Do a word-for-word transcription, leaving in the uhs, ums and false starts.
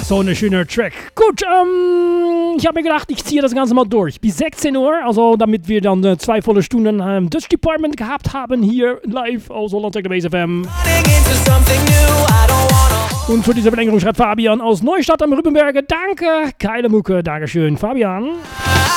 so ein schöner Track. Gut, ähm, ich habe mir gedacht, ich ziehe das Ganze mal durch. Bis sechzehn Uhr, also damit wir dann äh, zwei volle Stunden ähm, Dutch Department gehabt haben hier live aus Holland Techno F M. Und für diese Verlängerung schreibt Fabian aus Neustadt am Rübenberge. Danke, geile Mucke, Dankeschön, Fabian.